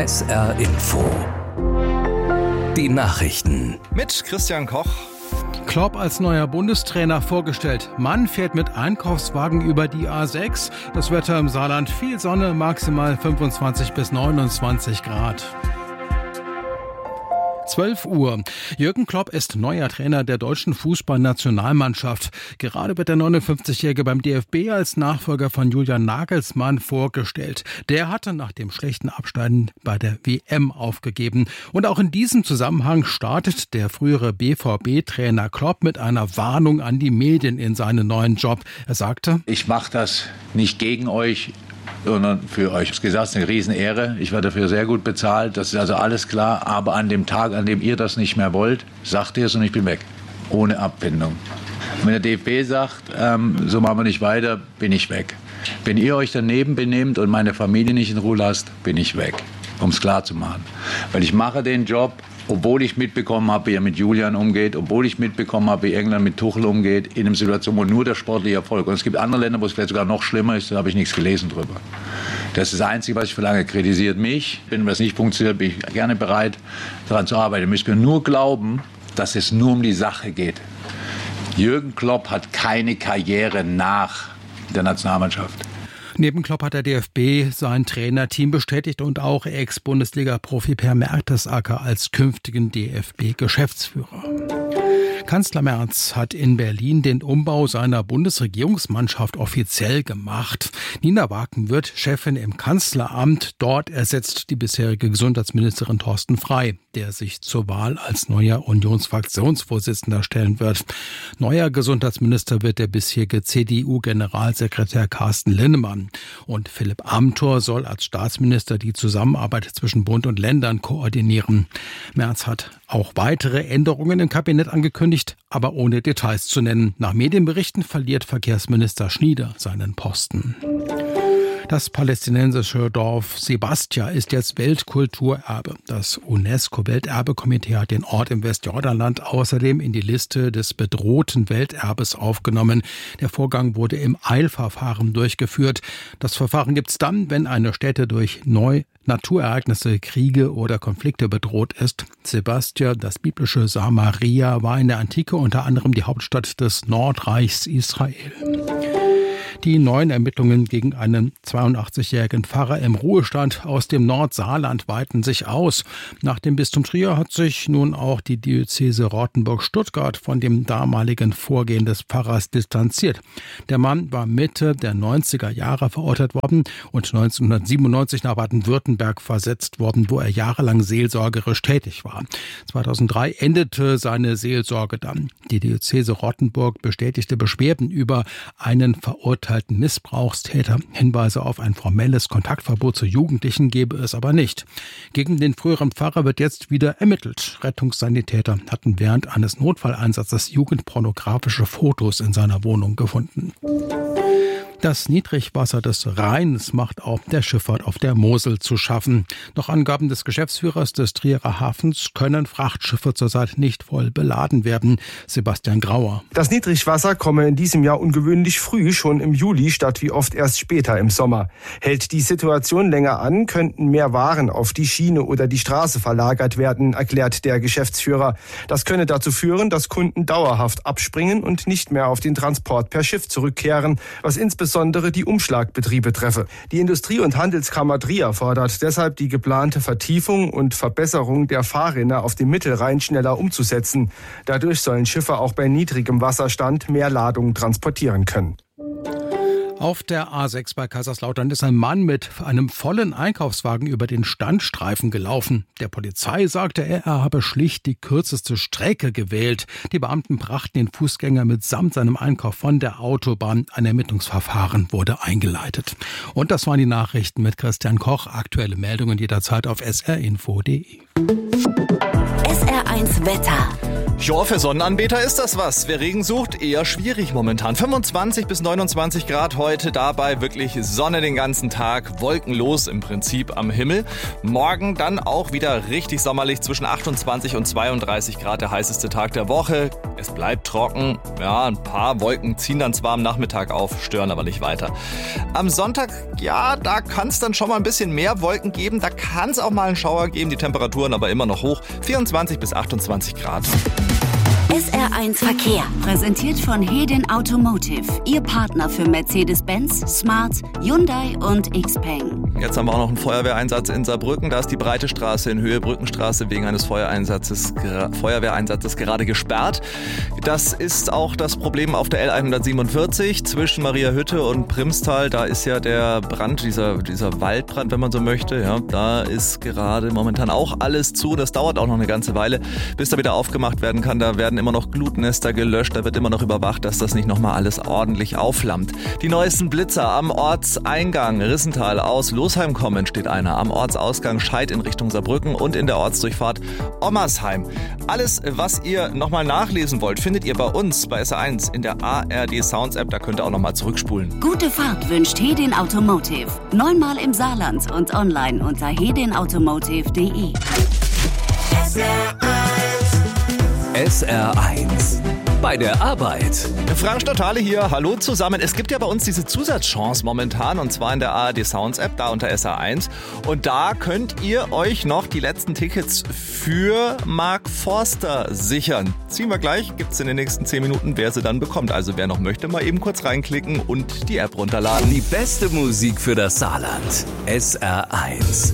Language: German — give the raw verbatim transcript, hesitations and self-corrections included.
S R Info. Die Nachrichten. Mit Christian Koch. Klopp als neuer Bundestrainer vorgestellt. Mann fährt mit Einkaufswagen über die A sechs. Das Wetter im Saarland: viel Sonne, maximal fünfundzwanzig bis neunundzwanzig Grad. zwölf Uhr. Jürgen Klopp ist neuer Trainer der deutschen Fußballnationalmannschaft. Gerade wird der neunundfünfzigjährige beim D F B als Nachfolger von Julian Nagelsmann vorgestellt. Der hatte nach dem schlechten Abschneiden bei der W M aufgegeben. Und auch in diesem Zusammenhang startet der frühere B V B-Trainer Klopp mit einer Warnung an die Medien in seinen neuen Job. Er sagte: Ich mache das nicht gegen euch, sondern für euch. Das ist eine Riesenehre. Ich werde dafür sehr gut bezahlt. Das ist also alles klar. Aber an dem Tag, an dem ihr das nicht mehr wollt, sagt ihr es und ich bin weg. Ohne Abfindung. Wenn der D F B sagt, ähm, so machen wir nicht weiter, bin ich weg. Wenn ihr euch daneben benehmt und meine Familie nicht in Ruhe lasst, bin ich weg. Um es klar zu machen. Weil ich mache den Job, obwohl ich mitbekommen habe, wie er mit Julian umgeht, obwohl ich mitbekommen habe, wie England mit Tuchel umgeht, in einer Situation, wo nur der sportliche Erfolg. Und es gibt andere Länder, wo es vielleicht sogar noch schlimmer ist, da habe ich nichts gelesen drüber. Das ist das Einzige, was ich verlange. Kritisiert mich. Wenn das nicht funktioniert, bin ich gerne bereit, daran zu arbeiten. Ihr müsst mir nur glauben, dass es nur um die Sache geht. Jürgen Klopp hat keine Karriere nach der Nationalmannschaft. Neben Klopp hat der D F B sein Trainerteam bestätigt und auch Ex-Bundesliga-Profi Per Mertesacker als künftigen D F B-Geschäftsführer. Kanzler Merz hat in Berlin den Umbau seiner Bundesregierungsmannschaft offiziell gemacht. Nina Waken wird Chefin im Kanzleramt. Dort ersetzt die bisherige Gesundheitsministerin Thorsten Frey, der sich zur Wahl als neuer Unionsfraktionsvorsitzender stellen wird. Neuer Gesundheitsminister wird der bisherige C D U-Generalsekretär Carsten Linnemann. Und Philipp Amthor soll als Staatsminister die Zusammenarbeit zwischen Bund und Ländern koordinieren. Merz hat auch weitere Änderungen im Kabinett angekündigt, aber ohne Details zu nennen. Nach Medienberichten verliert Verkehrsminister Schnieder seinen Posten. Das palästinensische Dorf Sebastia ist jetzt Weltkulturerbe. Das UNESCO-Welterbekomitee hat den Ort im Westjordanland außerdem in die Liste des bedrohten Welterbes aufgenommen. Der Vorgang wurde im Eilverfahren durchgeführt. Das Verfahren gibt es dann, wenn eine Stätte durch neu Naturereignisse, Kriege oder Konflikte bedroht ist. Sebastia, das biblische Samaria, war in der Antike unter anderem die Hauptstadt des Nordreichs Israel. Die neuen Ermittlungen gegen einen zweiundachtzigjährigen Pfarrer im Ruhestand aus dem Nordsaarland weiten sich aus. Nach dem Bistum Trier hat sich nun auch die Diözese Rottenburg-Stuttgart von dem damaligen Vorgehen des Pfarrers distanziert. Der Mann war Mitte der neunziger Jahre verurteilt worden und neunzehnhundertsiebenundneunzig nach Baden-Württemberg versetzt worden, wo er jahrelang seelsorgerisch tätig war. zweitausenddrei endete seine Seelsorge dann. Die Diözese Rottenburg bestätigte Beschwerden über einen verurteilten Missbrauchstäter. Hinweise auf ein formelles Kontaktverbot zu Jugendlichen gebe es aber nicht. Gegen den früheren Pfarrer wird jetzt wieder ermittelt. Rettungssanitäter hatten während eines Notfalleinsatzes jugendpornografische Fotos in seiner Wohnung gefunden. Das Niedrigwasser des Rheins macht auch der Schifffahrt auf der Mosel zu schaffen. Nach Angaben des Geschäftsführers des Trierer Hafens können Frachtschiffe zurzeit nicht voll beladen werden. Sebastian Grauer. Das Niedrigwasser komme in diesem Jahr ungewöhnlich früh, schon im Juli, statt wie oft erst später im Sommer. Hält die Situation länger an, könnten mehr Waren auf die Schiene oder die Straße verlagert werden, erklärt der Geschäftsführer. Das könne dazu führen, dass Kunden dauerhaft abspringen und nicht mehr auf den Transport per Schiff zurückkehren, was insbesondere Insbesondere die Umschlagbetriebe treffe. Die Industrie- und Handelskammer Trier fordert deshalb, die geplante Vertiefung und Verbesserung der Fahrrinne auf dem Mittelrhein schneller umzusetzen. Dadurch sollen Schiffe auch bei niedrigem Wasserstand mehr Ladungen transportieren können. Auf der A sechs bei Kaiserslautern ist ein Mann mit einem vollen Einkaufswagen über den Standstreifen gelaufen. Der Polizei sagte er, er habe schlicht die kürzeste Strecke gewählt. Die Beamten brachten den Fußgänger mitsamt seinem Einkauf von der Autobahn. Ein Ermittlungsverfahren wurde eingeleitet. Und das waren die Nachrichten mit Christian Koch. Aktuelle Meldungen jederzeit auf s r info punkt d e. S R eins Wetter. Ja, für Sonnenanbeter ist das was. Wer Regen sucht, eher schwierig momentan. fünfundzwanzig bis neunundzwanzig Grad heute, dabei wirklich Sonne den ganzen Tag, wolkenlos im Prinzip am Himmel. Morgen dann auch wieder richtig sommerlich, zwischen achtundzwanzig und zweiunddreißig Grad, der heißeste Tag der Woche. Es bleibt trocken, ja, ein paar Wolken ziehen dann zwar am Nachmittag auf, stören aber nicht weiter. Am Sonntag, ja, da kann es dann schon mal ein bisschen mehr Wolken geben, da kann es auch mal einen Schauer geben, die Temperaturen aber immer noch hoch, vierundzwanzig bis achtundzwanzig Grad. S R eins Verkehr, präsentiert von Hedin Automotive, Ihr Partner für Mercedes-Benz, Smart, Hyundai und Xpeng. Jetzt haben wir auch noch einen Feuerwehreinsatz in Saarbrücken. Da ist die Breite Straße in Höhe Brückenstraße wegen eines Feuereinsatzes, Feuerwehreinsatzes gerade gesperrt. Das ist auch das Problem auf der L hundertsiebenundvierzig zwischen Mariahütte und Primstal. Da ist ja der Brand, dieser, dieser Waldbrand, wenn man so möchte. Ja, da ist gerade momentan auch alles zu. Das dauert auch noch eine ganze Weile, bis da wieder aufgemacht werden kann. Da werden immer noch Glutnester gelöscht. Da wird immer noch überwacht, dass das nicht nochmal alles ordentlich aufflammt. Die neuesten Blitzer am Ortseingang Rissental aus Losheim kommen, steht einer. Am Ortsausgang Scheid in Richtung Saarbrücken und in der Ortsdurchfahrt Ommersheim. Alles, was ihr nochmal nachlesen wollt, findet ihr bei uns bei S R eins in der A R D Sounds App. Da könnt ihr auch nochmal zurückspulen. Gute Fahrt wünscht Hedin Automotive. Neunmal im Saarland und online unter hedin automotive punkt de. S R eins. Bei der Arbeit. Frank Stotale hier, hallo zusammen. Es gibt ja bei uns diese Zusatzchance momentan, und zwar in der A R D Sounds App, da unter S R eins. Und da könnt ihr euch noch die letzten Tickets für Mark Forster sichern. Ziehen wir gleich, gibt's in den nächsten zehn Minuten, wer sie dann bekommt. Also wer noch möchte, mal eben kurz reinklicken und die App runterladen. Die beste Musik für das Saarland. S R eins.